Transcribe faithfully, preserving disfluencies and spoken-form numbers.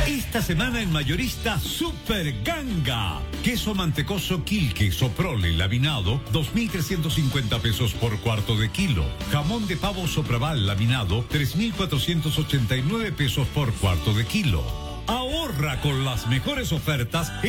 Esta semana en Mayorista Super Ganga. Queso mantecoso Quilque, Soprole, laminado, dos mil trescientos cincuenta pesos por cuarto de kilo. Jamón de pavo Sopraval, laminado, tres mil cuatrocientos ochenta y nueve pesos por cuarto de kilo. Ahorra con las mejores ofertas